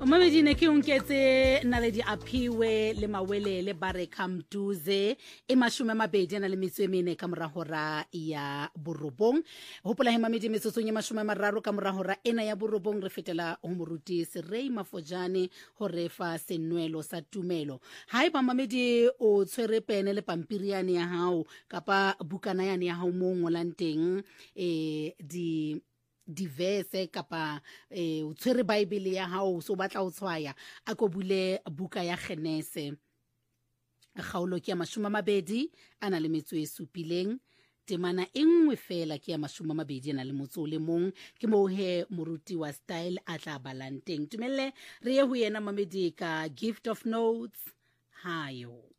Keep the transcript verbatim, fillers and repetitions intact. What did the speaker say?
Mamedi ne ke unketse Naledi Aphiwe le Mawele le bare Kamduze e mashume mabedi na le metso e mene ka mora hora ya borobong. Hopola he mamedi metsotso nye mashume mararo ka mora hora ena ya borobong re fetela ho moruti Serei Mafojane ho refa senwelo sa tumelo. Haeba mamedi o tshwere pene le pampiriane ya hao kapa bukana yane ya hao mo ngolang teng e di diverse kapa eh, o tshwere Bible ya hao so batla o tshwaya a ko bule buka ya Genese kgaolo ke ya mashome a mabedi ana le metso e supileng temana e nngwe fela ke ya mashome a mabedi ana le motso le mong ke mo he moruti wa style a tla balanteng tumelle re ye ho yena mamedi ka gift of notes hayo.